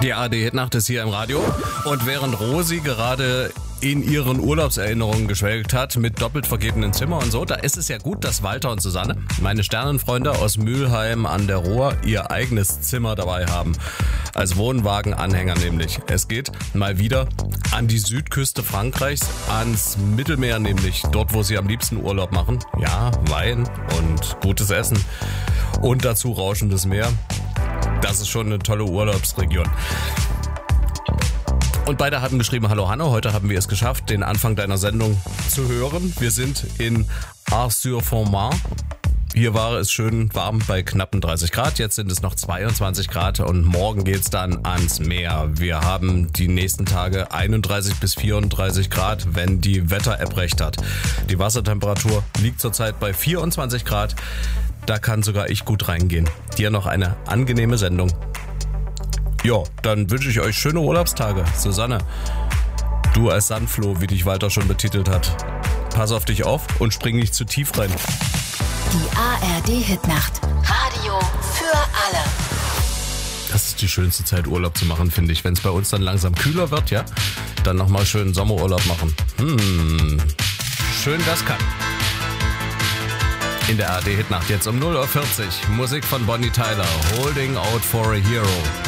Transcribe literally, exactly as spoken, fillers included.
Die A R D-Hitnacht ist hier im Radio und während Rosi gerade in ihren Urlaubserinnerungen geschwelgt hat mit doppelt vergebenen Zimmer und so, da ist es ja gut, dass Walter und Susanne, meine Sternenfreunde aus Mülheim an der Ruhr, ihr eigenes Zimmer dabei haben. Als Wohnwagenanhänger nämlich. Es geht mal wieder an die Südküste Frankreichs, ans Mittelmeer nämlich, dort wo sie am liebsten Urlaub machen. Ja, Wein und gutes Essen und dazu rauschendes Meer. Das ist schon eine tolle Urlaubsregion. Und beide hatten geschrieben, hallo Hanno, heute haben wir es geschafft, den Anfang deiner Sendung zu hören. Wir sind in Ars-sur-Fontmarne. Hier war es schön warm bei knappen dreißig Grad, jetzt sind es noch zweiundzwanzig Grad und morgen geht's dann ans Meer. Wir haben die nächsten Tage einunddreißig bis vierunddreißig Grad, wenn die Wetter-App recht hat. Die Wassertemperatur liegt zurzeit bei vierundzwanzig Grad. Da kann sogar ich gut reingehen. Dir noch eine angenehme Sendung. Ja, dann wünsche ich euch schöne Urlaubstage. Susanne, du als Sandfloh, wie dich Walter schon betitelt hat. Pass auf dich auf und spring nicht zu tief rein. Die A R D-Hitnacht. Radio für alle. Das ist die schönste Zeit, Urlaub zu machen, finde ich. Wenn es bei uns dann langsam kühler wird, ja, dann nochmal schön Sommerurlaub machen. Hm, schön das kann. In der A R D-Hitnacht jetzt um null Uhr vierzig. Musik von Bonnie Tyler, Holding Out for a Hero.